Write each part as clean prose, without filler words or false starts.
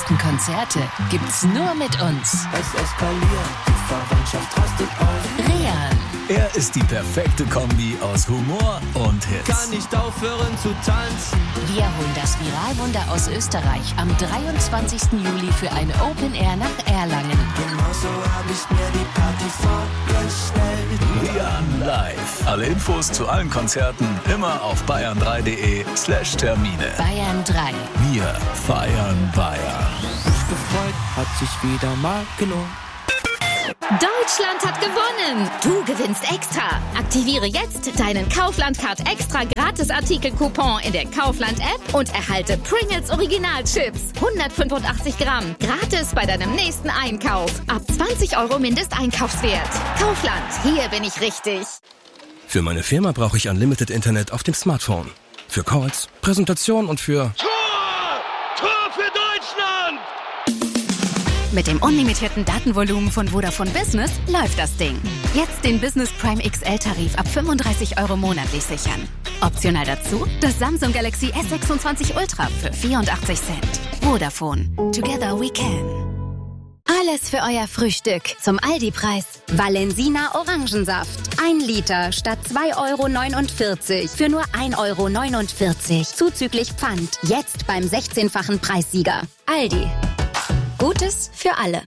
besten Konzerte gibt's nur mit uns. Es eskaliert, die Verwandtschaft rastet auf. Rehan. Er ist die perfekte Kombi aus Humor und Hits. Kann nicht aufhören zu tanzen. Wir holen das Viralwunder aus Österreich am 23. Juli für ein Open Air nach Erlangen. Genauso hab ich mir die Party vorgestellt. Rehan live. Alle Infos zu allen Konzerten immer auf bayern3.de/Termine. Bayern 3. Wir feiern Bayern. Gefreut, hat sich wieder mal gelohnt. Deutschland hat gewonnen! Du gewinnst extra! Aktiviere jetzt deinen Kaufland-Card extra Gratis-Artikel-Coupon in der Kaufland-App und erhalte Pringles Original-Chips. 185 Gramm. Gratis bei deinem nächsten Einkauf. Ab 20 € Mindesteinkaufswert. Kaufland, hier bin ich richtig. Für meine Firma brauche ich Unlimited Internet auf dem Smartphone. Für Calls, Präsentation und für... Tor für Deutschland! Mit dem unlimitierten Datenvolumen von Vodafone Business läuft das Ding. Jetzt den Business Prime XL-Tarif ab 35 € monatlich sichern. Optional dazu das Samsung Galaxy S26 Ultra für 84 Cent. Vodafone. Together we can. Alles für euer Frühstück zum Aldi-Preis. Valensina Orangensaft. 1 Liter statt 2,49 € für nur 1,49 €. Zuzüglich Pfand. Jetzt beim 16-fachen Preissieger. Aldi. Gutes für alle.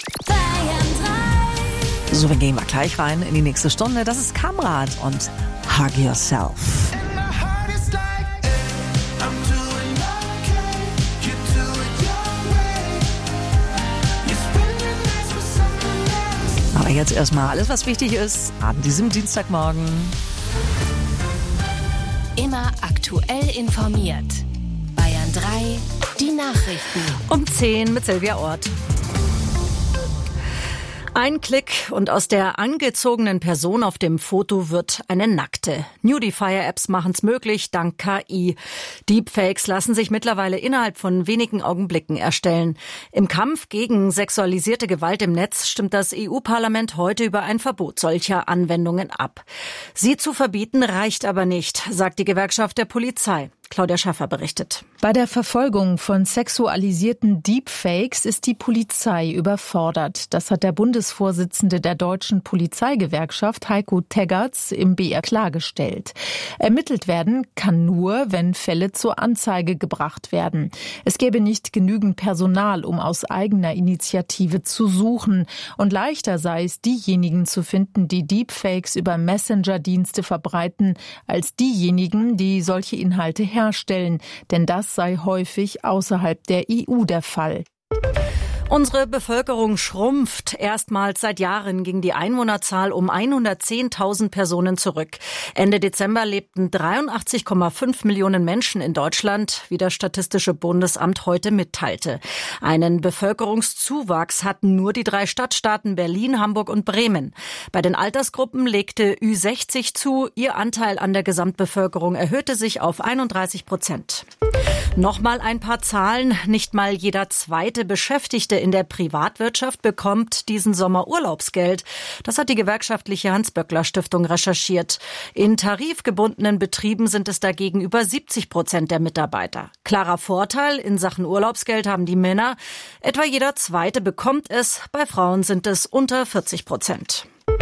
So, wir gehen mal gleich rein in die nächste Stunde. Das ist Kamrat und Hug Yourself. Aber jetzt erstmal alles, was wichtig ist, an diesem Dienstagmorgen. Immer aktuell informiert. Bayern 3, die Nachrichten. Um 10 mit Silvia Ort. Ein Klick und aus der angezogenen Person auf dem Foto wird eine nackte. Nudifier-Apps machen es möglich, dank KI. Deepfakes lassen sich mittlerweile innerhalb von wenigen Augenblicken erstellen. Im Kampf gegen sexualisierte Gewalt im Netz stimmt das EU-Parlament heute über ein Verbot solcher Anwendungen ab. Sie zu verbieten reicht aber nicht, sagt die Gewerkschaft der Polizei. Claudia Schaffer berichtet. Bei der Verfolgung von sexualisierten Deepfakes ist die Polizei überfordert. Das hat der Bundesvorsitzende der Deutschen Polizeigewerkschaft Heiko Teggerts im BR klargestellt. Ermittelt werden kann nur, wenn Fälle zur Anzeige gebracht werden. Es gäbe nicht genügend Personal, um aus eigener Initiative zu suchen. Und leichter sei es, diejenigen zu finden, die Deepfakes über Messenger-Dienste verbreiten, als diejenigen, die solche Inhalte herstellen, denn das sei häufig außerhalb der EU der Fall. Unsere Bevölkerung schrumpft. Erstmals seit Jahren ging die Einwohnerzahl um 110.000 Personen zurück. Ende Dezember lebten 83,5 Millionen Menschen in Deutschland, wie das Statistische Bundesamt heute mitteilte. Einen Bevölkerungszuwachs hatten nur die 3 Stadtstaaten Berlin, Hamburg und Bremen. Bei den Altersgruppen legte Ü60 zu. Ihr Anteil an der Gesamtbevölkerung erhöhte sich auf 31%. Nochmal ein paar Zahlen. Nicht mal jeder zweite Beschäftigte in der Privatwirtschaft bekommt diesen Sommer Urlaubsgeld. Das hat die gewerkschaftliche Hans-Böckler-Stiftung recherchiert. In tarifgebundenen Betrieben sind es dagegen über 70% der Mitarbeiter. Klarer Vorteil in Sachen Urlaubsgeld haben die Männer. Etwa jeder zweite bekommt es. Bei Frauen sind es unter 40%.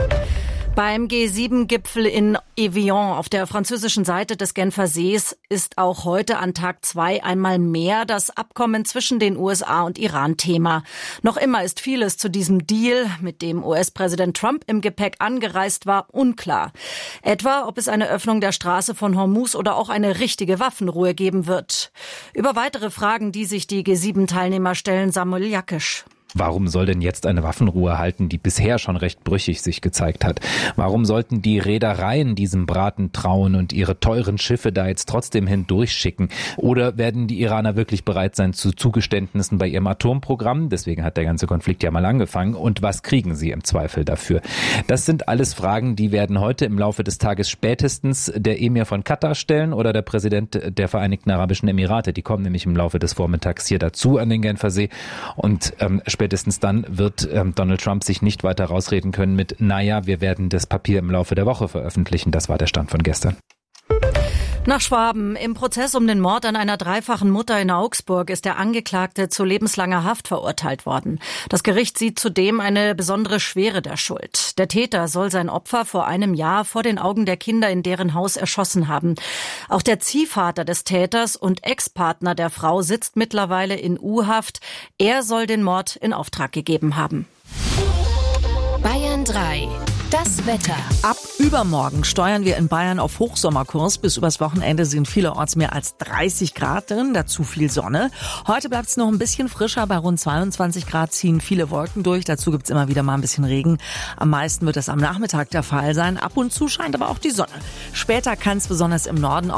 Beim G7-Gipfel in Evian auf der französischen Seite des Genfer Sees ist auch heute an Tag 2 einmal mehr das Abkommen zwischen den USA und Iran Thema. Noch immer ist vieles zu diesem Deal, mit dem US-Präsident Trump im Gepäck angereist war, unklar. Etwa, ob es eine Öffnung der Straße von Hormuz oder auch eine richtige Waffenruhe geben wird. Über weitere Fragen, die sich die G7-Teilnehmer stellen, Samuel Jakisch. Warum soll denn jetzt eine Waffenruhe halten, die bisher schon recht brüchig sich gezeigt hat? Warum sollten die Reedereien diesem Braten trauen und ihre teuren Schiffe da jetzt trotzdem hindurchschicken? Oder werden die Iraner wirklich bereit sein zu Zugeständnissen bei ihrem Atomprogramm? Deswegen hat der ganze Konflikt ja mal angefangen. Und was kriegen sie im Zweifel dafür? Das sind alles Fragen, die werden heute im Laufe des Tages spätestens der Emir von Katar stellen oder der Präsident der Vereinigten Arabischen Emirate. Die kommen nämlich im Laufe des Vormittags hier dazu an den Genfer See. Und spätestens dann wird Donald Trump sich nicht weiter rausreden können mit, naja, wir werden das Papier im Laufe der Woche veröffentlichen. Das war der Stand von gestern. Nach Schwaben. Im Prozess um den Mord an einer dreifachen Mutter in Augsburg ist der Angeklagte zu lebenslanger Haft verurteilt worden. Das Gericht sieht zudem eine besondere Schwere der Schuld. Der Täter soll sein Opfer vor einem Jahr vor den Augen der Kinder in deren Haus erschossen haben. Auch der Ziehvater des Täters und Ex-Partner der Frau sitzt mittlerweile in U-Haft. Er soll den Mord in Auftrag gegeben haben. Bayern 3. Das Wetter. Ab übermorgen steuern wir in Bayern auf Hochsommerkurs. Bis übers Wochenende sind vielerorts mehr als 30 Grad drin, dazu viel Sonne. Heute bleibt es noch ein bisschen frischer, bei rund 22 Grad ziehen viele Wolken durch. Dazu gibt's immer wieder mal ein bisschen Regen. Am meisten wird das am Nachmittag der Fall sein. Ab und zu scheint aber auch die Sonne. Später kann es besonders im Norden